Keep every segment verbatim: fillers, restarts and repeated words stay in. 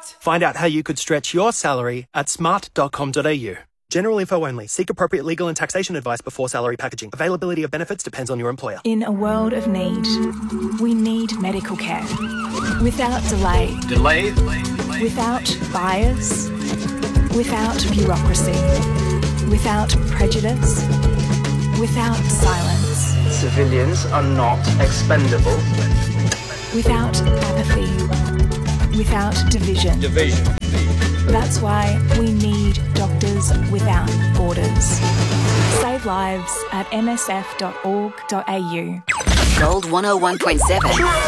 Smart! Find out how you could stretch your salary at smart dot com dot a u. General info only. Seek appropriate legal and taxation advice before salary packaging. Availability of benefits depends on your employer. In a world of need, we need medical care. Without delay. Delay? delay, delay without bias. Without bureaucracy. Without prejudice. Without silence. Civilians are not expendable. Without apathy. Without division. Division. That's why we need doctors without borders. Save lives at m s f dot org dot a u. Gold one oh one point seven.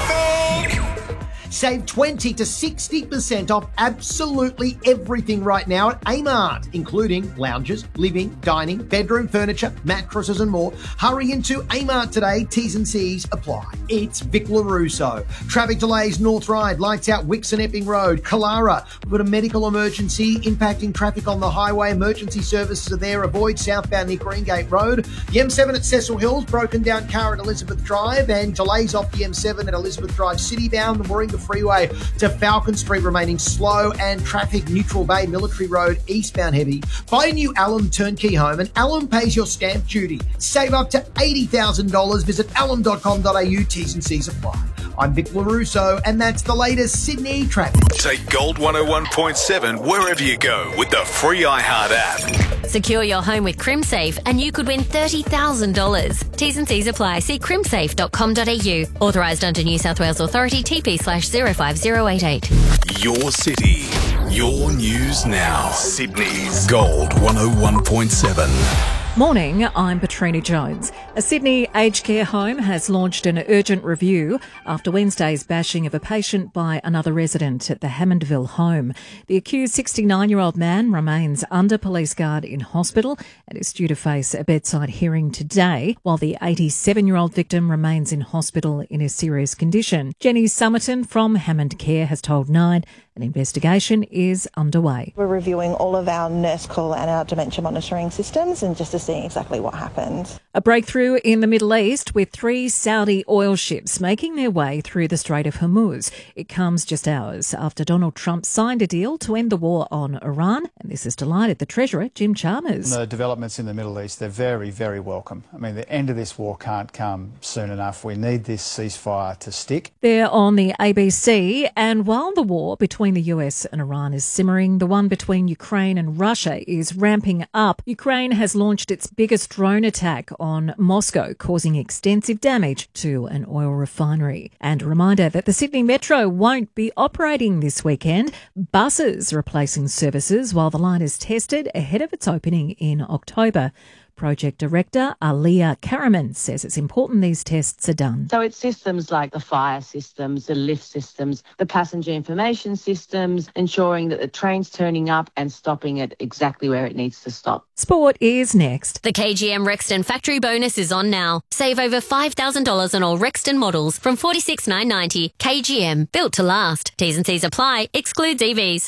Save twenty to sixty percent off absolutely everything right now at Amart, including lounges, living, dining, bedroom furniture, mattresses and more. Hurry into Amart today. T's and C's apply. It's Vic LaRusso. Traffic delays North Ryde, lights out Wixon Epping Road, Kalara. We've got a medical emergency impacting traffic on the highway. Emergency services are there. Avoid southbound near Greengate Road. The M seven at Cecil Hills, broken down car at Elizabeth Drive, and delays off the M seven at Elizabeth Drive citybound. The Warringah Freeway to Falcon Street remaining slow, and traffic Neutral Bay Military Road eastbound heavy. Buy a new Alum turnkey home and Alum pays your stamp duty. Save up to eighty thousand dollars. Visit alum dot com dot a u. T's and C's apply. I'm Vic LaRusso, and that's the latest Sydney traffic. Take Gold one oh one point seven wherever you go with the free iHeart app. Secure your home with CrimSafe and you could win thirty thousand dollars. T's and C's apply. See crimsafe dot com dot a u. Authorised under New South Wales Authority, T P slash zero five zero eight eight. Your city, your news now. Sydney's Gold one oh one point seven. Morning, I'm Petrina Jones. A Sydney aged care home has launched an urgent review after Wednesday's bashing of a patient by another resident at the Hammondville home. The accused sixty-nine-year-old man remains under police guard in hospital and is due to face a bedside hearing today, while the eighty-seven-year-old victim remains in hospital in a serious condition. Jenny Summerton from Hammond Care has told Nine an investigation is underway. We're reviewing all of our nurse call and our dementia monitoring systems and just to see exactly what happened. A breakthrough in the Middle East with three Saudi oil ships making their way through the Strait of Hormuz. It comes just hours after Donald Trump signed a deal to end the war on Iran, and this has delighted the Treasurer, Jim Chalmers. The developments in the Middle East, they're very, very welcome. I mean, the end of this war can't come soon enough. We need this ceasefire to stick. They're on the A B C, and while the war between the U S and Iran is simmering, the one between Ukraine and Russia is ramping up. Ukraine has launched its biggest drone attack on Moscow, causing extensive damage to an oil refinery. And a reminder that the Sydney Metro won't be operating this weekend. Buses replacing services while the line is tested ahead of its opening in October. Project Director Aliyah Karaman says it's important these tests are done. So it's systems like the fire systems, the lift systems, the passenger information systems, ensuring that the train's turning up and stopping it exactly where it needs to stop. Sport is next. The K G M Rexton Factory Bonus is on now. Save over five thousand dollars on all Rexton models from forty-six thousand nine hundred ninety dollars. K G M, built to last. T's and C's apply. Excludes E Vs.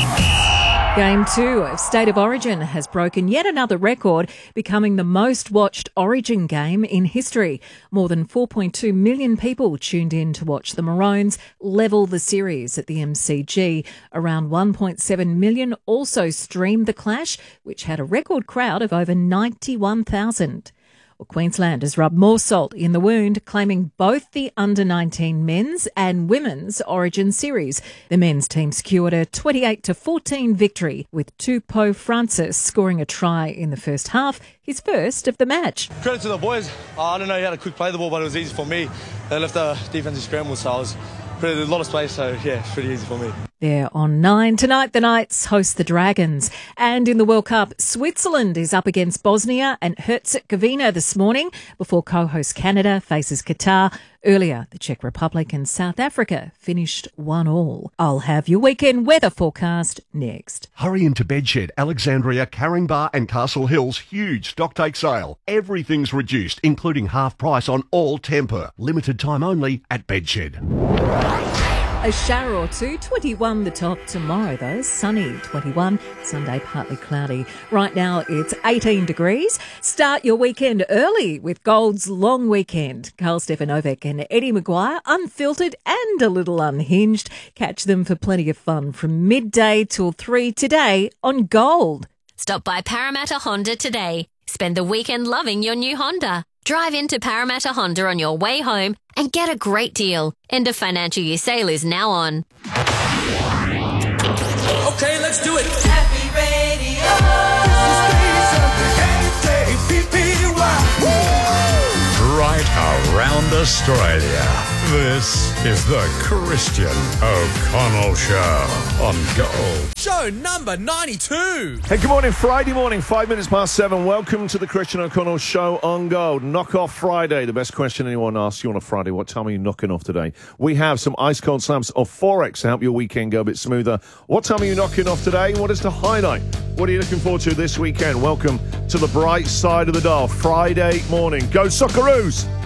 Game two of State of Origin has broken yet another record, becoming the most watched Origin game in history. More than four point two million people tuned in to watch the Maroons level the series at the M C G. Around one point seven million also streamed the clash, which had a record crowd of over ninety-one thousand. Well, Queensland has rubbed more salt in the wound, claiming both the under nineteen men's and women's Origin series. The men's team secured a twenty-eight to fourteen victory, with Tupou Francis scoring a try in the first half, his first of the match. Credit to the boys. Uh, I don't know how to quick play the ball, but it was easy for me. They left the defensive scramble, so I was pretty, a lot of space, so yeah, it's pretty easy for me. They're on nine. Tonight, the Knights host the Dragons. And in the World Cup, Switzerland is up against Bosnia and Herzegovina this morning before co-host Canada faces Qatar. Earlier, the Czech Republic and South Africa finished one all. I'll have your weekend weather forecast next. Hurry into Bedshed, Alexandria, Caringbah and Castle Hill's huge stocktake sale. Everything's reduced, including half price on all Tempur. Limited time only at Bedshed. A shower or two, twenty-one the top tomorrow though, sunny twenty-one, Sunday partly cloudy. Right now it's eighteen degrees. Start your weekend early with Gold's long weekend. Carl Stefanovic and Eddie Maguire, unfiltered and a little unhinged. Catch them for plenty of fun from midday till three today on Gold. Stop by Parramatta Honda today. Spend the weekend loving your new Honda. Drive into Parramatta Honda on your way home and get a great deal. End of financial year sale is now on. Okay, let's do it. Happy Radio. Right around Australia. This is the Christian O'Connell Show on Gold. Show number ninety-two. Hey, good morning. Friday morning, five minutes past seven. Welcome to the Christian O'Connell Show on Gold. Knock off Friday. The best question anyone asks you on a Friday. What time are you knocking off today? We have some ice cold slabs of Forex to help your weekend go a bit smoother. What time are you knocking off today? What is the highlight? What are you looking forward to this weekend? Welcome to the bright side of the dial. Friday morning. Go Socceroos!